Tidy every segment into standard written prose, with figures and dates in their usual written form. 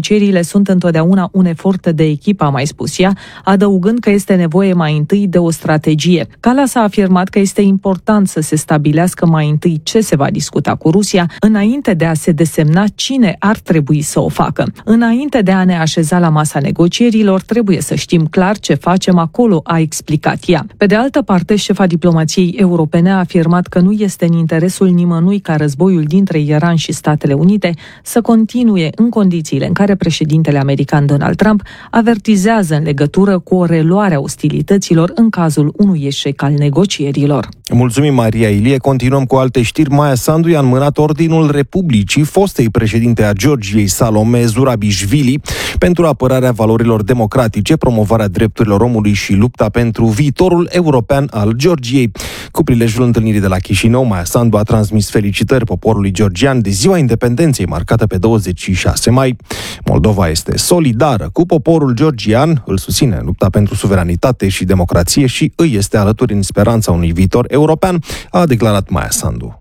negocierile sunt întotdeauna un efort de echipă, a mai spus ea, adăugând că este nevoie mai întâi de o strategie. Kallas a afirmat că este important să se stabilească mai întâi ce se va discuta cu Rusia, înainte de a se desemna cine ar trebui să o facă. Înainte de a ne așeza la masa negocierilor, trebuie să știm clar ce facem acolo, a explicat ea. Pe de altă parte, șefa diplomației europene a afirmat că nu este în interesul nimănui ca războiul dintre Iran și Statele Unite să continue în condițiile în care președintele american Donald Trump avertizează în legătură cu o reluare a ostilităților în cazul unui eșec al negocierilor. Mulțumim, Maria Ilie. Continuăm cu alte știri. Maia Sandu i-a înmânat Ordinul Republicii fostei președinte a Georgiei, Salome Zurabișvili, pentru apărarea valorilor democratice, promovarea drepturilor omului și lupta pentru viitorul european al Georgiei. Cu prilejul întâlnirii de la Chișinău, Maia Sandu a transmis felicitări poporului georgian de Ziua Independenței, marcată pe 26 mai. Moldova este solidară cu poporul georgian, îl susține în lupta pentru suveranitate și democrație și îi este alături în speranța unui viitor european, a declarat Maia Sandu.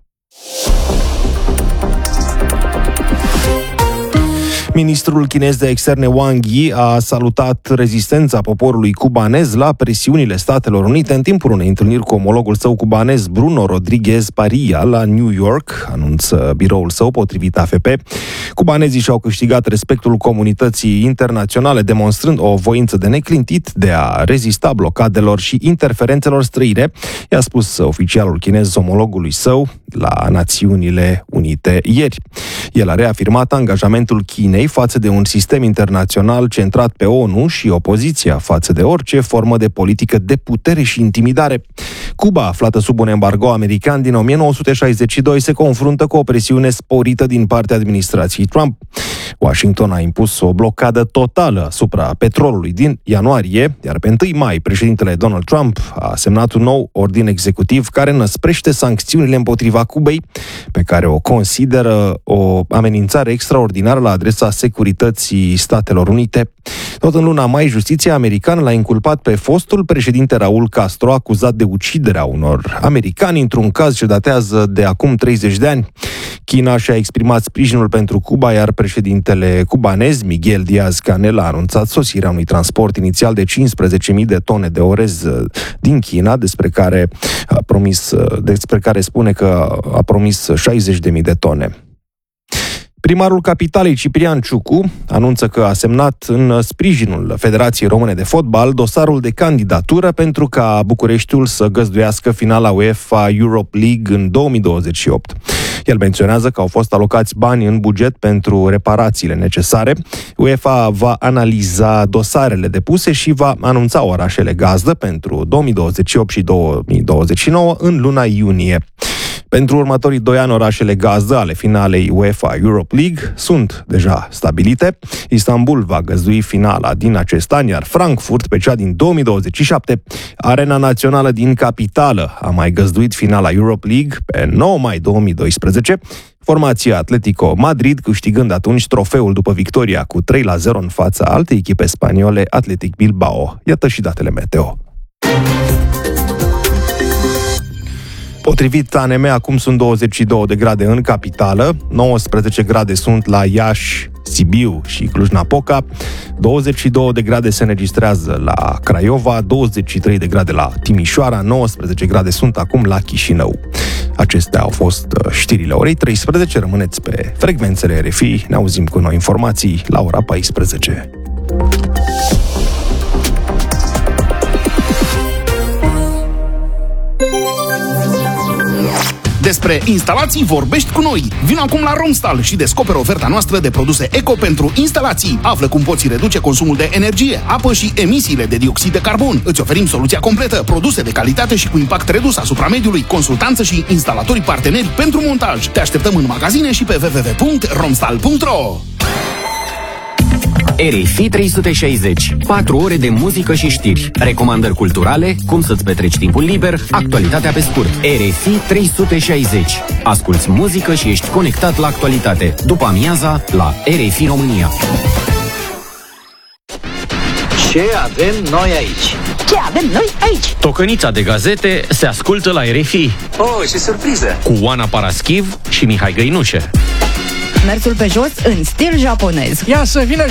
Ministrul chinez de externe Wang Yi a salutat rezistența poporului cubanez la presiunile Statelor Unite în timpul unei întâlniri cu omologul său cubanez Bruno Rodriguez Parilla la New York, anunță biroul său potrivit AFP. Cubanezii și-au câștigat respectul comunității internaționale, demonstrând o voință de neclintit de a rezista blocadelor și interferențelor străine, i-a spus oficialul chinez omologului său la Națiunile Unite ieri. El a reafirmat angajamentul Chinei față de un sistem internațional centrat pe ONU și opoziția față de orice formă de politică de putere și intimidare. Cuba, aflată sub un embargo american din 1962, se confruntă cu o presiune sporită din partea administrației Trump. Washington a impus o blocadă totală asupra petrolului din ianuarie, iar pe 1 mai președintele Donald Trump a semnat un nou ordin executiv care năsprește sancțiunile împotriva Cubei, pe care o consideră o amenințare extraordinară la adresa securității Statelor Unite. Tot în luna mai, justiția americană l-a inculpat pe fostul președinte Raul Castro, acuzat de uciderea unor americani într-un caz ce datează de acum 30 de ani. China și-a exprimat sprijinul pentru Cuba, iar președintele cubanez, Miguel Díaz-Canel, a anunțat sosirea unui transport inițial de 15.000 de tone de orez din China, despre care spune că a promis 60.000 de tone. Primarul capitalei, Ciprian Ciucu, anunță că a semnat în sprijinul Federației Române de Fotbal dosarul de candidatură pentru ca Bucureștiul să găzduiască finala UEFA Europe League în 2028. El menționează că au fost alocați bani în buget pentru reparațiile necesare. UEFA va analiza dosarele depuse și va anunța orașele gazdă pentru 2028 și 2029 în luna iunie. Pentru următorii 2 ani, orașele gazdă ale finalei UEFA Europe League sunt deja stabilite. Istanbul va găzdui finala din acest an, iar Frankfurt pe cea din 2027. Arena Națională din capitală a mai găzduit finala Europe League pe 9 mai 2012. Formația Atletico Madrid câștigând atunci trofeul după victoria cu 3-0 în fața altei echipe spaniole, Athletic Bilbao. Iată și datele meteo. Potrivit ANM, acum sunt 22 de grade în capitală, 19 grade sunt la Iași, Sibiu și Cluj-Napoca, 22 de grade se înregistrează la Craiova, 23 de grade la Timișoara, 19 grade sunt acum la Chișinău. Acestea au fost știrile orei 13, rămâneți pe frecvențele RFI, ne auzim cu noi informații la ora 14. Despre instalații vorbești cu noi. Vino acum la Romstal și descoperă oferta noastră de produse eco pentru instalații. Află cum poți reduce consumul de energie, apă și emisiile de dioxid de carbon. Îți oferim soluția completă, produse de calitate și cu impact redus asupra mediului, consultanță și instalatorii parteneri pentru montaj. Te așteptăm în magazine și pe www.romstal.ro. RFI 360. 4 ore de muzică și știri, recomandări culturale, cum să-ți petreci timpul liber, actualitatea pe scurt. RFI 360. Asculți muzică și ești conectat la actualitate. După amiaza, la RFI România. Ce avem noi aici? Ce avem noi aici? Tocănița de gazete se ascultă la RFI. Oh, ce surpriză! Cu Oana Paraschiv și Mihai Găinușe. Mersul pe jos în stil japonez. Ia să vină